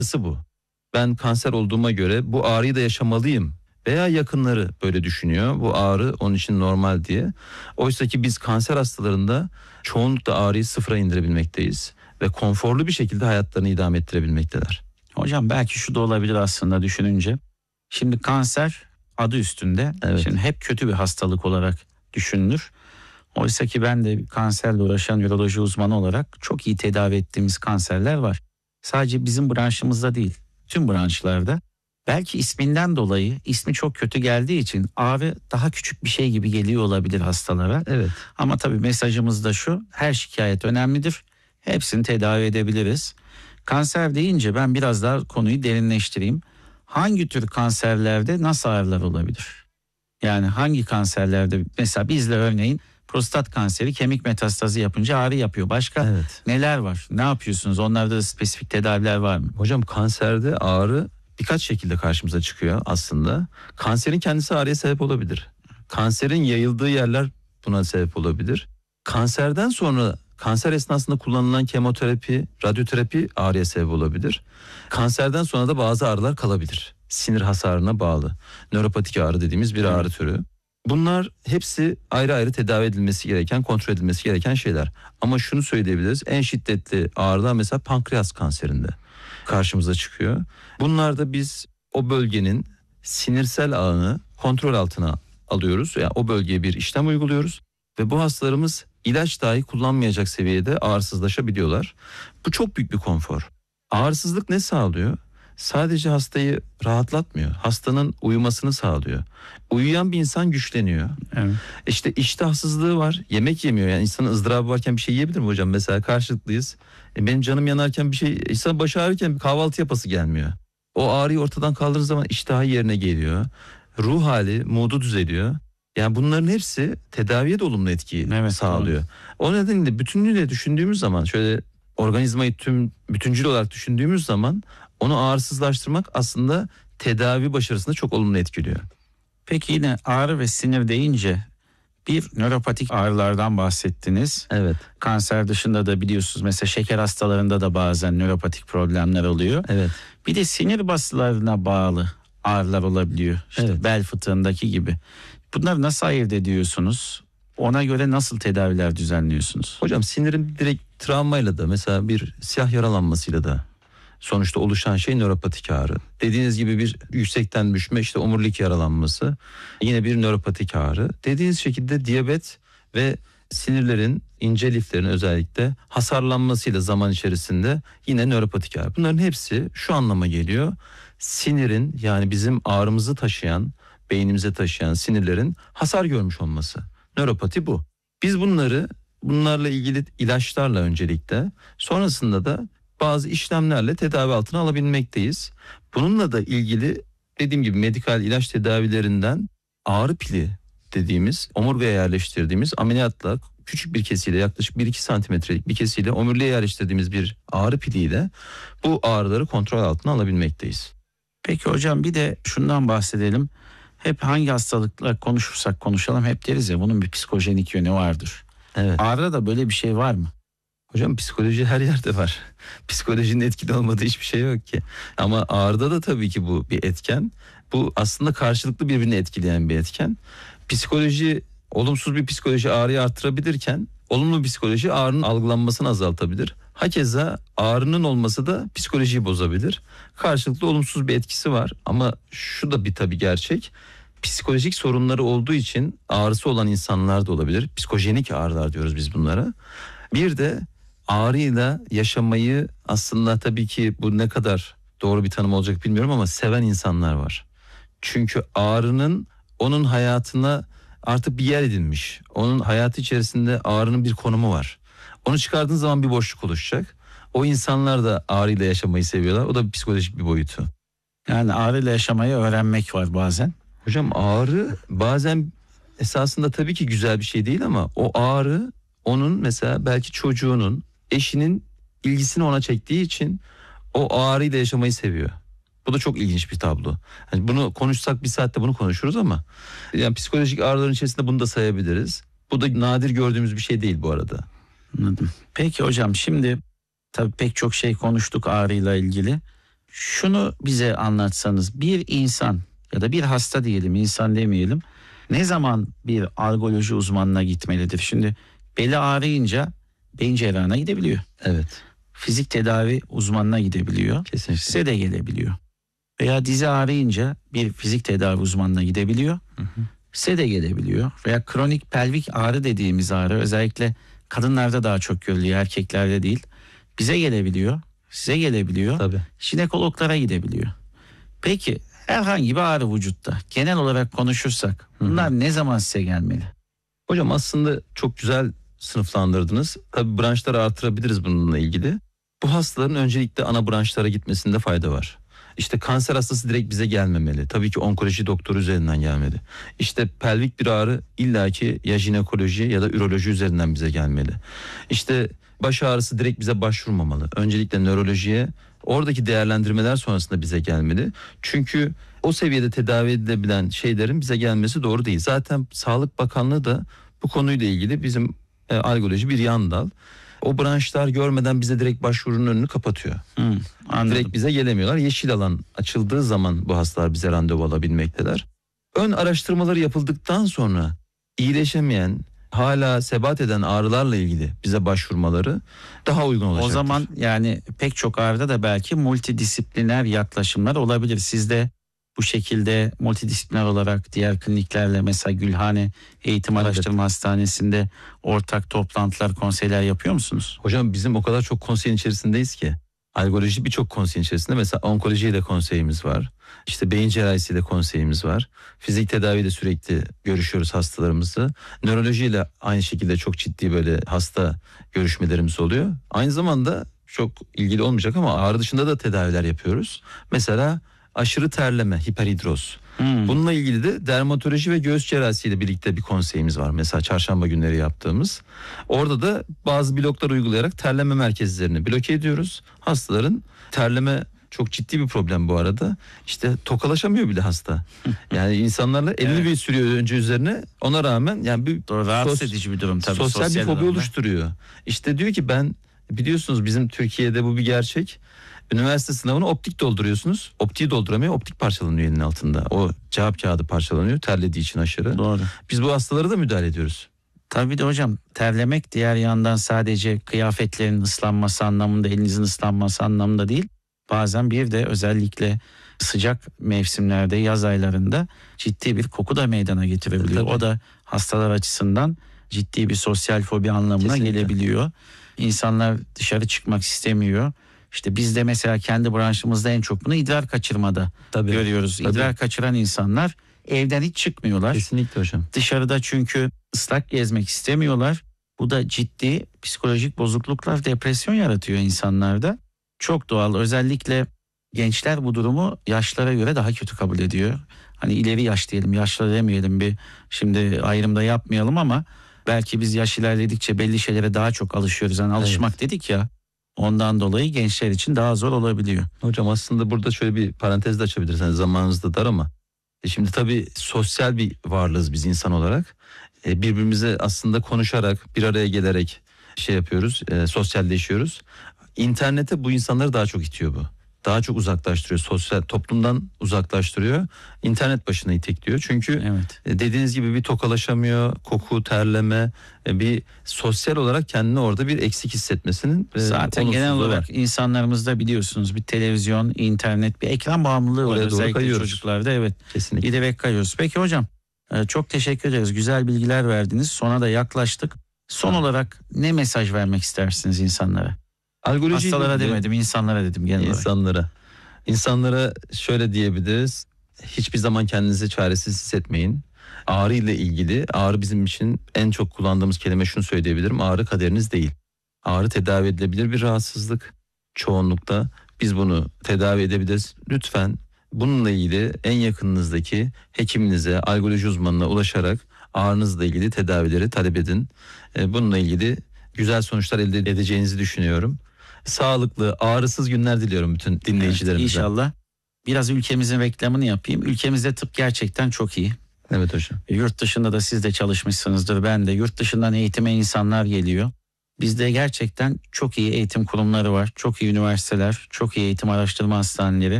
bu. Ben kanser olduğuma göre bu ağrıyı da yaşamalıyım. Veya yakınları böyle düşünüyor. Bu ağrı onun için normal diye. Oysa ki biz kanser hastalarında çoğunlukla ağrıyı sıfıra indirebilmekteyiz. Ve konforlu bir şekilde hayatlarını idame ettirebilmekteler. Hocam belki şu da olabilir aslında düşününce. Şimdi kanser adı üstünde. Evet. Şimdi hep kötü bir hastalık olarak düşünülür. Oysa ki ben de kanserle uğraşan üroloji uzmanı olarak çok iyi tedavi ettiğimiz kanserler var. Sadece bizim branşımızda değil, tüm branşlarda. Belki isminden dolayı, ismi çok kötü geldiği için ağrı daha küçük bir şey gibi geliyor olabilir hastalara. Evet. Ama tabii mesajımız da şu: her şikayet önemlidir. Hepsini tedavi edebiliriz. Kanser deyince ben biraz daha konuyu derinleştireyim. Hangi tür kanserlerde nasıl ağrılar olabilir? Yani hangi kanserlerde, mesela bizde örneğin prostat kanseri kemik metastazı yapınca ağrı yapıyor. Başka Evet. neler var? Ne yapıyorsunuz? Onlarda da spesifik tedaviler var mı? Hocam kanserde ağrı birkaç şekilde karşımıza çıkıyor aslında. Kanserin kendisi ağrıya sebep olabilir. Kanserin yayıldığı yerler buna sebep olabilir. Kanserden sonra kanser esnasında kullanılan kemoterapi, radyoterapi ağrıya sebep olabilir. Kanserden sonra da bazı ağrılar kalabilir. Sinir hasarına bağlı. Nöropatik ağrı dediğimiz bir ağrı türü. Bunlar hepsi ayrı ayrı tedavi edilmesi gereken, kontrol edilmesi gereken şeyler. Ama şunu söyleyebiliriz: en şiddetli ağrılar mesela pankreas kanserinde karşımıza çıkıyor. Bunlarda biz o bölgenin sinirsel ağını kontrol altına alıyoruz. Yani o bölgeye bir işlem uyguluyoruz ve bu hastalarımız ilaç dahi kullanmayacak seviyede ağrısızlaşabiliyorlar. Bu çok büyük bir konfor. Ağrısızlık ne sağlıyor? Sadece hastayı rahatlatmıyor. Hastanın uyumasını sağlıyor. Uyuyan bir insan güçleniyor. Evet. İşte iştahsızlığı var. Yemek yemiyor. Yani insanın ızdırabı varken bir şey yiyebilir mi hocam? Mesela karşılıklıyız. Benim canım yanarken bir şey, insan başı ağrırken kahvaltı yapası gelmiyor. O ağrıyı ortadan kaldırdığı zaman iştahı yerine geliyor. Ruh hali, modu düzeliyor. Yani bunların hepsi tedaviye de olumlu etki sağlıyor. Doğru. O nedenle bütünlüğüyle düşündüğümüz zaman, şöyle organizmayı tüm bütüncül olarak düşündüğümüz zaman onu ağrısızlaştırmak aslında tedavi başarısını çok olumlu etkiliyor. Peki yine ağrı ve sinir deyince bir nöropatik ağrılardan bahsettiniz. Evet. Kanser dışında da biliyorsunuz mesela şeker hastalarında da bazen nöropatik problemler oluyor. Evet. Bir de sinir basılarına bağlı ağrılar olabiliyor. İşte Evet. bel fıtığındaki gibi. Bunları nasıl ayırt ediyorsunuz? Ona göre nasıl tedaviler düzenliyorsunuz? Hocam sinirin direkt travmayla da, mesela bir siyah yaralanmasıyla da sonuçta oluşan şey nöropatik ağrı. Dediğiniz gibi bir yüksekten düşme, işte omurilik yaralanması yine bir nöropatik ağrı. Dediğiniz şekilde diyabet ve sinirlerin, ince liflerin özellikle hasarlanmasıyla zaman içerisinde yine nöropatik ağrı. Bunların hepsi şu anlama geliyor: sinirin, yani bizim ağrımızı taşıyan, beynimize taşıyan sinirlerin hasar görmüş olması. Nöropati bu. Biz bunlarla ilgili ilaçlarla öncelikle, sonrasında da bazı işlemlerle tedavi altına alabilmekteyiz. Bununla da ilgili dediğim gibi medikal ilaç tedavilerinden ağrı pili dediğimiz, omurgaya yerleştirdiğimiz ameliyatla küçük bir kesiyle, yaklaşık 1-2 santimetrelik bir kesiyle omuriliğe yerleştirdiğimiz bir ağrı piliyle bu ağrıları kontrol altına alabilmekteyiz. Peki hocam bir de şundan bahsedelim. Hep hangi hastalıkla konuşursak konuşalım hep deriz ya bunun bir psikojenik yönü vardır. Evet. Ağrıda da böyle bir şey var mı? Hocam psikoloji her yerde var. Psikolojinin etkili olmadığı hiçbir şey yok ki. Ama ağrıda da tabii ki bu bir etken. Bu aslında karşılıklı birbirini etkileyen bir etken. Psikoloji, olumsuz bir psikoloji ağrıyı artırabilirken olumlu bir psikoloji ağrının algılanmasını azaltabilir. Hakeza ağrının olması da psikolojiyi bozabilir. Karşılıklı olumsuz bir etkisi var ama şu da bir tabii gerçek. Psikolojik sorunları olduğu için ağrısı olan insanlar da olabilir. Psikojenik ağrılar diyoruz biz bunlara. Bir de ağrıyla yaşamayı, aslında tabii ki bu ne kadar doğru bir tanım olacak bilmiyorum ama seven insanlar var. Çünkü ağrının onun hayatına artık bir yer edinmiş. Onun hayatı içerisinde ağrının bir konumu var. Onu çıkardığın zaman bir boşluk oluşacak. O insanlar da ağrıyla yaşamayı seviyorlar. O da bir psikolojik bir boyutu. Yani ağrıyla yaşamayı öğrenmek var bazen. Hocam ağrı bazen esasında tabii ki güzel bir şey değil ama o ağrı onun, mesela belki çocuğunun, eşinin ilgisini ona çektiği için o ağrıyla yaşamayı seviyor. Bu da çok ilginç bir tablo. Yani bunu konuşsak bir saatte bunu konuşuruz ama yani psikolojik ağrıların içerisinde bunu da sayabiliriz. Bu da nadir gördüğümüz bir şey değil bu arada. Anladım. Peki hocam şimdi tabii pek çok şey konuştuk ağrıyla ilgili. Şunu bize anlatsanız, bir insan ya da bir hasta diyelim, insan demeyelim, ne zaman bir algoloji uzmanına gitmelidir? Şimdi beli ağrıyınca beyin cerrahına gidebiliyor. Evet. Fizik tedavi uzmanına gidebiliyor. Kesinlikle. Size de gelebiliyor. Veya dizi ağrıyınca bir fizik tedavi uzmanına gidebiliyor. Size de gelebiliyor. Veya kronik pelvik ağrı dediğimiz ağrı özellikle kadınlarda daha çok görülüyor, erkeklerde değil. Bize gelebiliyor, size gelebiliyor. Tabii. Jinekologlara gidebiliyor. Peki herhangi bir ağrı vücutta genel olarak konuşursak bunlar ne zaman size gelmeli? Hocam aslında çok güzel sınıflandırdınız. Tabii branşları artırabiliriz bununla ilgili. Bu hastaların öncelikle ana branşlara gitmesinde fayda var. İşte kanser hastası direkt bize gelmemeli. Tabii ki onkoloji doktoru üzerinden gelmeli. İşte pelvik bir ağrı illaki ya jinekoloji ya da üroloji üzerinden bize gelmeli. İşte baş ağrısı direkt bize başvurmamalı. Öncelikle nörolojiye, oradaki değerlendirmeler sonrasında bize gelmeli. Çünkü o seviyede tedavi edilebilen şeylerin bize gelmesi doğru değil. Zaten Sağlık Bakanlığı da bu konuyla ilgili bizim algoloji bir yan dal. O branşlar görmeden bize direkt başvurunun önünü kapatıyor. Anladım. Direkt bize gelemiyorlar. Yeşil alan açıldığı zaman bu hastalar bize randevu alabilmekteler. Ön araştırmaları yapıldıktan sonra iyileşemeyen, hala sebat eden ağrılarla ilgili bize başvurmaları daha uygun olacaktır. O zaman yani pek çok ağrıda da belki multidisipliner yaklaşımlar olabilir. Siz de bu şekilde multidisipliner olarak diğer kliniklerle, mesela Gülhane Eğitim Araştırma Hastanesi'nde ortak toplantılar, konseyler yapıyor musunuz? Hocam bizim o kadar çok konseyin içerisindeyiz ki. Algoloji birçok konseyin içerisinde. Mesela onkolojiyle konseyimiz var. İşte beyin cerrahisiyle konseyimiz var. Fizik tedaviyle sürekli görüşüyoruz hastalarımızı. Nörolojiyle aynı şekilde çok ciddi böyle hasta görüşmelerimiz oluyor. Aynı zamanda çok ilgili olmayacak ama ağrı dışında da tedaviler yapıyoruz. Mesela aşırı terleme, hiperhidroz. Bununla ilgili de dermatoloji ve göğüs cerrahisiyle birlikte bir konseyimiz var. Mesela çarşamba günleri yaptığımız. Orada da bazı bloklar uygulayarak terleme merkezlerini bloke ediyoruz. Hastaların terleme çok ciddi bir problem bu arada. İşte tokalaşamıyor bile hasta. Yani insanlarla elini bir sürüyor önce üzerine. Ona rağmen yani bir rahatsız edici bir durum tabii. Sosyal bir fobi oluşturuyor. İşte diyor ki ben, biliyorsunuz bizim Türkiye'de bu bir gerçek. Üniversite sınavını optik dolduruyorsunuz. Optiği dolduramıyor. Optik parçalanıyor elinin altında. O cevap kağıdı parçalanıyor terlediği için aşırı. Doğru. Biz bu hastalara da müdahale ediyoruz. Tabii de hocam, terlemek diğer yandan sadece kıyafetlerin ıslanması anlamında, elinizin ıslanması anlamında değil. Bazen bir de özellikle sıcak mevsimlerde, yaz aylarında ciddi bir koku da meydana getirebiliyor. Tabii. O da hastalar açısından ciddi bir sosyal fobi anlamına gelebiliyor. İnsanlar dışarı çıkmak istemiyor. İşte biz de mesela kendi branşımızda en çok bunu idrar kaçırmada görüyoruz. Tabii. İdrar kaçıran insanlar evden hiç çıkmıyorlar. Kesinlikle hocam. Dışarıda çünkü ıslak gezmek istemiyorlar. Bu da ciddi psikolojik bozukluklar, depresyon yaratıyor insanlarda. Çok doğal. Özellikle gençler bu durumu yaşlara göre daha kötü kabul ediyor. Hani ileri yaş diyelim, yaşlı demeyelim, şimdi ayrımda yapmayalım ama belki biz yaş ilerledikçe belli şeylere daha çok alışıyoruz. Yani alışmak dedik ya, ondan dolayı gençler için daha zor olabiliyor. Hocam aslında burada şöyle bir parantez de açabiliriz. Yani zamanınız da dar ama şimdi tabii sosyal bir varlığız biz insan olarak. Birbirimize aslında konuşarak, bir araya gelerek yapıyoruz, sosyalleşiyoruz. İnternete bu insanları daha çok itiyor bu. Daha çok uzaklaştırıyor, sosyal toplumdan uzaklaştırıyor. İnternet başına itekliyor. Çünkü dediğiniz gibi bir tokalaşamıyor, koku, terleme, bir sosyal olarak kendini orada bir eksik hissetmesinin zaten genel olarak insanlarımızda biliyorsunuz bir televizyon, internet, bir ekran bağımlılığı var. Özellikle çocuklarda kesinlikle giderek kayıyoruz. Peki hocam, çok teşekkür ederiz. Güzel bilgiler verdiniz. Sona da yaklaştık. Son olarak ne mesaj vermek istersiniz insanlara? Hastalara demedim, insanlara dedim genel olarak. İnsanlara şöyle diyebiliriz. Hiçbir zaman kendinizi çaresiz hissetmeyin. Ağrı ile ilgili, ağrı bizim için en çok kullandığımız kelime, şunu söyleyebilirim: ağrı kaderiniz değil. Ağrı tedavi edilebilir bir rahatsızlık. Çoğunlukta biz bunu tedavi edebiliriz. Lütfen bununla ilgili en yakınınızdaki hekiminize, algoloji uzmanına ulaşarak ağrınızla ilgili tedavileri talep edin. Bununla ilgili güzel sonuçlar elde edeceğinizi düşünüyorum. Sağlıklı, ağrısız günler diliyorum bütün dinleyicilerimize. İnşallah. Biraz ülkemizin reklamını yapayım. Ülkemizde tıp gerçekten çok iyi. Evet hocam. Yurt dışında da siz de çalışmışsınızdır, ben de. Yurt dışından eğitime insanlar geliyor. Bizde gerçekten çok iyi eğitim kurumları var. Çok iyi üniversiteler, çok iyi eğitim araştırma hastaneleri.